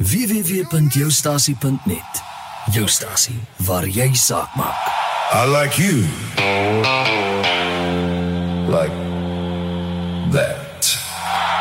www.joustasie.net. Jou stasie, waar jy saak maak. I like you. Like